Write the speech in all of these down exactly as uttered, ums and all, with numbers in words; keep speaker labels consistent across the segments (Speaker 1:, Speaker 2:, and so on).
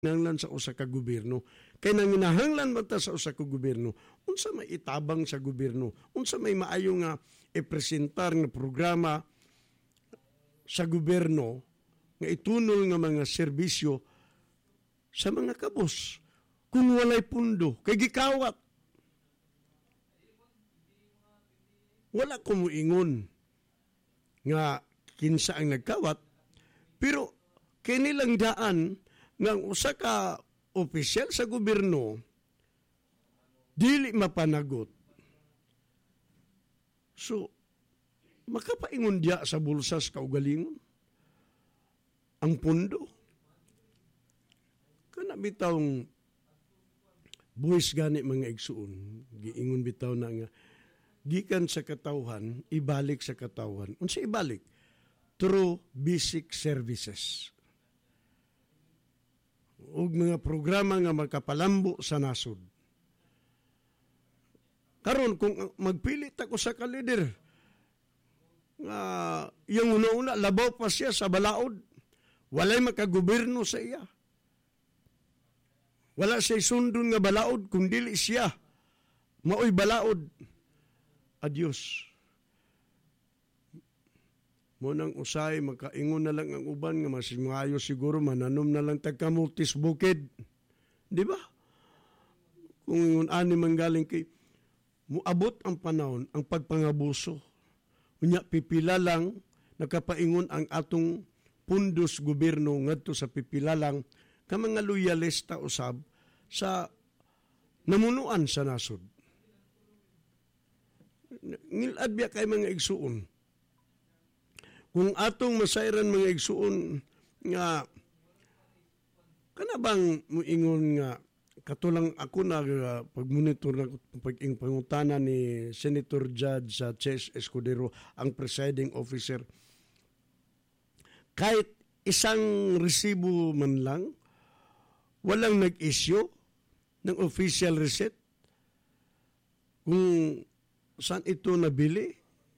Speaker 1: nanglan sa usa ka gobyerno. Kay nanginahanglan man ta sa usa ka gobyerno, unsa may itabang sa gobyerno, unsa may maayo nga ipresentar nga programa sa gobyerno nga itunol nga mga serbisyo sa mga kabos. Kung walay pundo, kay gikawat. Wala ko moingon nga kinsa ang nagkawat, pero kinilang daan nga usa ka opisyal sa gobyerno dili mapanagot. So, makapaingon diya sa bulsas kaugalingon ang pundo. Kana bitawng buwis gani mga igsuon, giingon bitaw na nga gikan sa katawhan, ibalik sa katawhan. Unsa ibalik? Through basic services. Og mga programa nga magkapalambo sa nasod. Karon kung magpili ta ko sa ka-leader, nga yung una-una, labaw pa siya sa balaod. Walay makagobyerno sa iya. Wala siya sundon nga balaod, kung dili siya maoy balaod. Adios. Munang usay, makaingon na lang ang uban nga mas maayo siguro mananom na lang tagkamultis bukid. Di ba? Kung ingon ani manggaling kay muabot ang panahon ang pagpangabuso. Unya pipila lang nakapaingon ang atong pundos gobyerno ngadto sa pipila lang ka mga loyalista usab sa namunuan sa nasod. Ngilad biya kay mga igsuon. Kung atong masayran mga igsuon nga kana bang muingon nga katulang ako na uh, pagmonitor na pag-ing pangutana ni Senator Judge sa uh, Ches Escudero, ang presiding officer, kahit isang resibo man lang walang nag-issue ng official receipt kung saan ito nabili.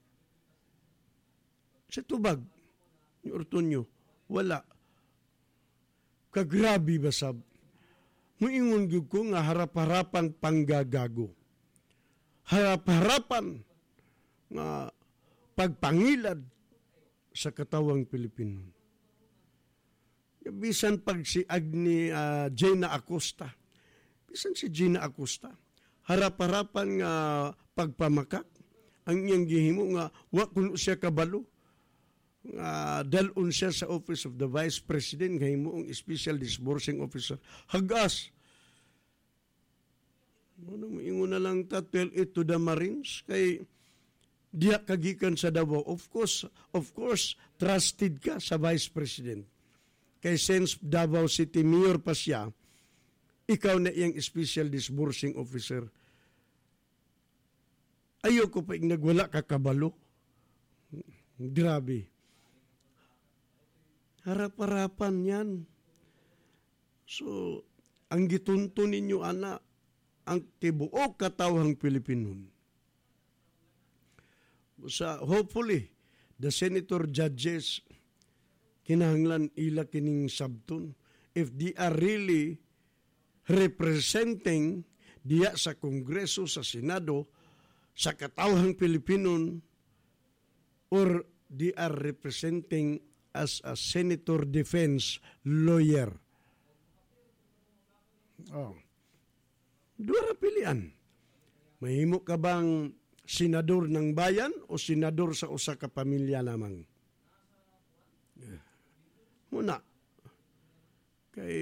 Speaker 1: Sa tubag ni Ortonio, wala. Kagrabi basab. Muingon gyud ko nga harap-harapan panggagago. Harap-harapan nga pagpangilad sa katawang Pilipino. Bisan pag si Agni uh, Gina Acosta, bisan si Gina Acosta, harap-harapan nga pagpamakak, ang iyang gihimo nga wa kuno siya kabalo. Uh, dalun siya sa Office of the Vice President ngay moong Special Disbursing Officer. Hagas. Ano mo, ingon na lang ta, tell it to the Marines. Kay diya kagikan sa Davao. Of course, of course, trusted ka sa Vice President. Kay since Davao City Mayor pa siya, ikaw na iyang Special Disbursing Officer. Ayoko pa yung nagwala kakabalo. Grabe. Harap-harapan yan. So, ang gitunto ninyo, ana, ang tibuok katawhang Pilipinon. Sa, hopefully, the senator judges, kinahanglan ila kining sabton, if they are really representing diya sa Kongreso, sa Senado, sa katawhang Pilipinon, or they are representing as a senator defense lawyer. Oh. Dua pilian. Mahimo ka bang senador ng bayan o senador sa usa ka pamilya lamang? Yeah. Muna, kay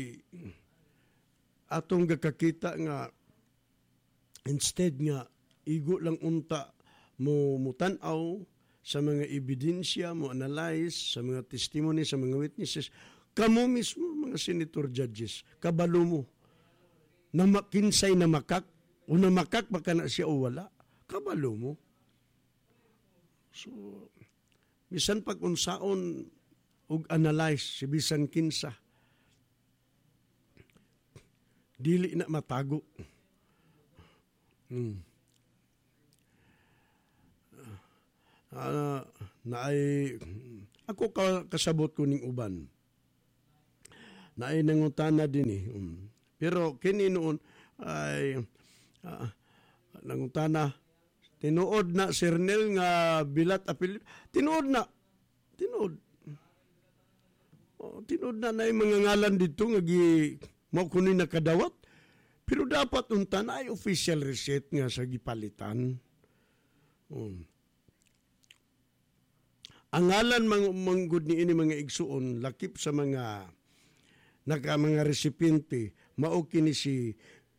Speaker 1: atong gakakita nga instead nga igo lang unta mo mutanaw sa mga ebidensya, mo analyze, sa mga testimony, sa mga witnesses, kamo mismo, mga senator judges, kabalo mo, na makinsay na makak, o na makak baka na siya o wala, kabalo mo. So, bisan pag unsaon og analyze, si bisan kinsa, dili na matago. Hmm. Uh, na ay ako ka, kasabot ko ning uban na ay nangutana din eh. Um. Pero kini noon ay uh, nangutana, tinuod na Sir Nel nga bilat apil, tinuod na, tinuod. Oh, tinuod na na yung mga ngalan dito nga gi mao kuno nakadawat. Pero dapat unta na ay official receipt nga sa gipalitan. Um. Ang ngalan mga manggod ni ini mga igsuon lakip sa mga naka mga resipyente mao kini si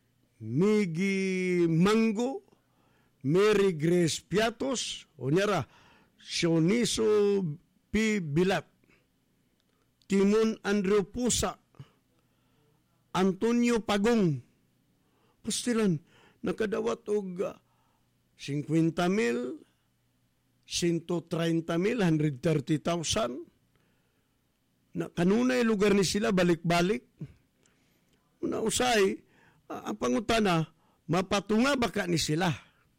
Speaker 1: Migi Mango, Mary Grace Piatos, o nyara, Sioniso P. Bilat, Timon Andrew Pusa, Antonio Pagong, pastilan, nakadawat og uh, fifty mil, one hundred thirty mil, one hundred thirty thousand, na kanunay lugar ni sila, balik-balik. Una usay, uh, ang pangutana, mapatunga baka ni sila.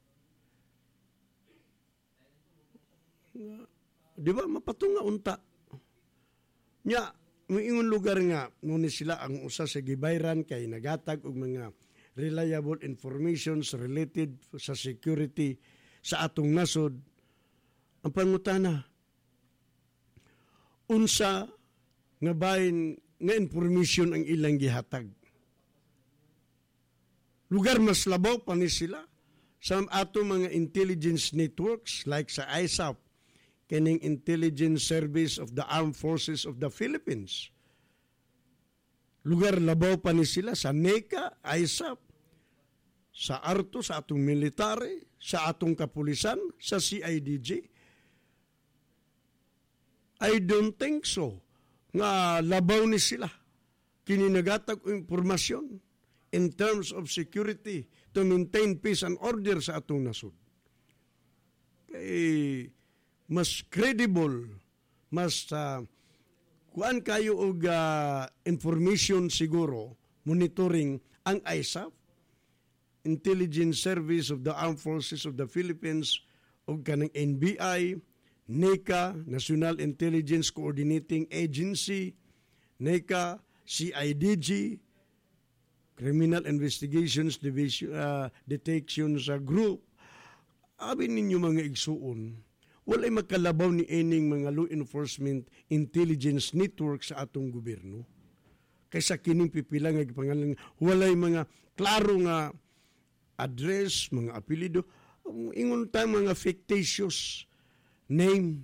Speaker 1: Uh, di ba, mapatunga unta. Nya, may ingon lugar nga, ngunit sila ang usa sa gibayran kay nagatag og mga reliable informations related sa security sa atong nasod. Ang pangutana, unsa nga bahin nga information ang ilang gihatag. Lugar mas labaw pa ni sila sa ato mga intelligence networks like sa I S A P, kining Intelligence Service of the Armed Forces of the Philippines. Lugar labaw pa ni sila sa NECA, I S A P, sa A R T O, sa atong military, sa atong kapulisan, sa C I D G. I don't think so nga labaw ni sila kininagatag o impormasyon in terms of security to maintain peace and order sa atong nasod. Kay mas credible, mas uh, kuan kayo og uh, information siguro, monitoring ang I S A P, Intelligence Service of the Armed Forces of the Philippines, o kanang N B I, NECA, National Intelligence Coordinating Agency, NECA, C I D G, Criminal Investigations Division, uh, Detections uh, Group. Abi ninyo mga igsuon, walay makalabaw ni ining mga law enforcement intelligence network sa atong gobyerno. Kaysa kining pipila nga gipangalan, walay mga klaro nga address, mga apelido, ingon ta mga fictitious name.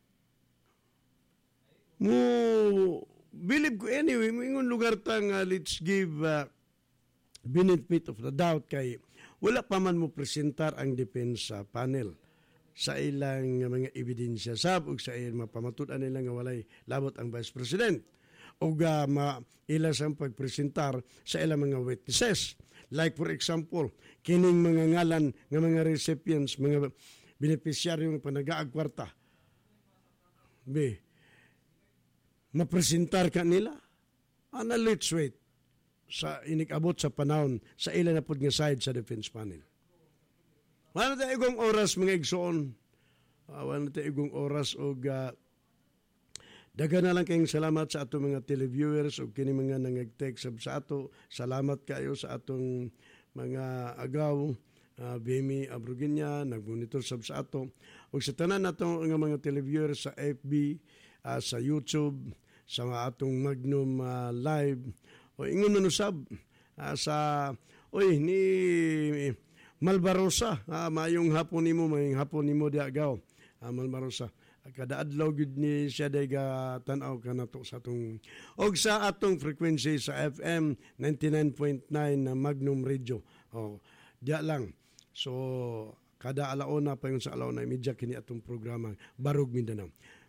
Speaker 1: Mo believe ko anyway, ingon lugar ta nga let's give uh, benefit of the doubt kay wala pa man mo presentar ang depensa panel sa ilang mga ebidensya sab ug sa ilang mapamatudan nila nga walay labot ang Vice President ug uh, ma ila sang pagpresentar sa ilang mga witnesses. Like for example, kining mga ngalan nga mga recipients, mga beneficiaryo ng panagaag kwarta. Be, mapresentar ka nila? Ana, let's wait sa inikabot sa panahon sa ilan na po nga side sa defense panel. Wala na tayo igong oras mga igsoon. Uh, wala na tayo igong oras o uh, daga na lang kayong salamat sa atong mga televiewers o kini mga nangag-text sa ato. Salamat kayo sa atong mga agaw. Uh, Bemi Abruginya, nag-monitor sab sa ato. O sa tanan nato nga mga televiewers sa F B, uh, sa YouTube, sa atong Magnum uh, Live, o ingon na sab uh, sa oy ni Malbarosa, uh, mayong hapon nimo, mayong hapon nimo diagaw, uh, Malbarosa. Kada adlaw gid ni siya day ga tan-aw kanato sa atong og sa atong frequency sa F M ninety-nine point nine na Magnum Radio. Oh, diya lang. So kada alauna pa yung sa alauna media kini atong programa Barug Mindanao.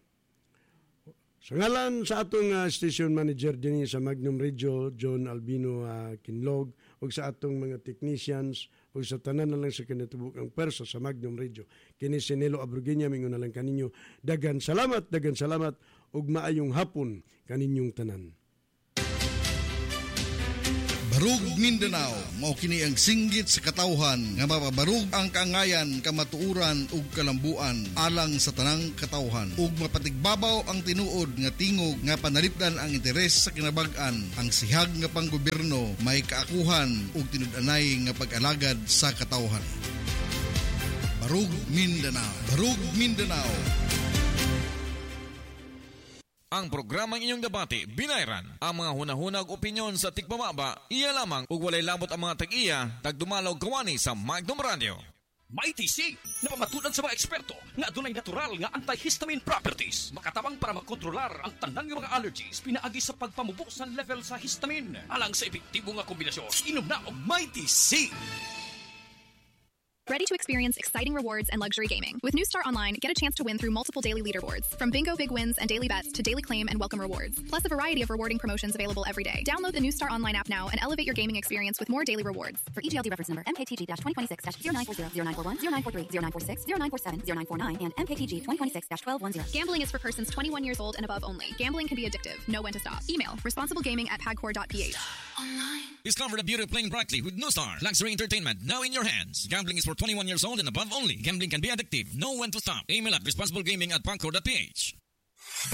Speaker 1: Sa ngalan sa atong uh, station manager din sa Magnum Radio, John Albino uh, Kinlog, o sa atong mga technicians, o sa tanan na lang sa kinatubuk ang perso sa Magnum Radio. Kini si Nelo Abruginya, mingon na lang kaninyo. Dagan salamat, dagan salamat, ug maayong hapon kaninyong tanan.
Speaker 2: Barug Mindanao, mao kini ang singgit sa katawhan nga mapabarug ang kaangayan, kamatuuran ug kalambuan alang sa tanang katawhan ug mapatigbabaw ang tinuod nga tingog nga panalipdan ang interes sa kinabag-an. Ang sihag nga panggobyerno may kaakuhan ug tinud-anay nga pag-alagad sa katawhan. Barug Mindanao, Barug Mindanao.
Speaker 3: Ang programang inyong debate, binayran. Ang mga hunahunag opinyon sa tigpamaba, iya lamang ug walay labot ang mga tag-iya, tagdumalaw kawani sa Magnum Radio.
Speaker 4: Mighty C, na pamatudan sa mga eksperto nga adunay natural nga antihistamine properties. Makatabang para makontrolar ang tanang mga allergies pinaagi sa pagpamubo sa level sa histamine. Alang sa epektibo nga kombinasyon, inom na og Mighty C.
Speaker 5: Ready to experience exciting rewards and luxury gaming? With New Star Online, get a chance to win through multiple daily leaderboards, from bingo big wins and daily bets to daily claim and welcome rewards, plus a variety of rewarding promotions available every day. Download the New Star Online app now and elevate your gaming experience with more daily rewards.
Speaker 6: For E G L D reference number M K T G twenty twenty-six zero nine four zero, zero nine four one, zero nine four three, zero nine four six, zero nine four seven, zero nine four nine, and M K T G twenty twenty-six twelve ten.
Speaker 5: Gambling is for persons twenty-one years old and above only. Gambling can be addictive. Know when to stop. Email responsiblegaming at pagcor dot p h.
Speaker 3: Discover the beauty of playing brightly with New Star. Luxury entertainment now in your hands. Gambling is for twenty-one years old and above only. Gambling can be addictive. Know when to stop. Email at responsiblegaming at pagcor dot p h.